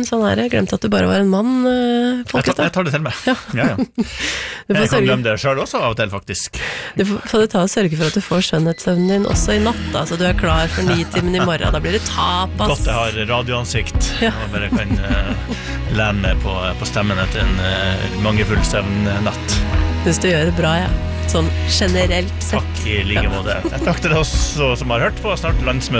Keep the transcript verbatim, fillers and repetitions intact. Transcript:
sånn her, jeg glemte at du bare var en mann, uh, jeg, tar, jeg tar det til meg. Ja. Ja, ja. Jeg kan sørge... glemme det selv også av og til, faktisk. Du får, får du ta og sørge for at du får skjønnhetssøvnen din også i natt, da, så du er klar for ni timen i morgen. Da blir det tapas. Godt jeg har radioansikt, ja. Og bare kan uh, lene meg på, på stemmen etter en uh, mangefull søvnnatt. Hvis du gjør det bra, ja. Sånn generelt sett. Takk i like måte. Jeg takker til oss som har hørt på snart landsmøte.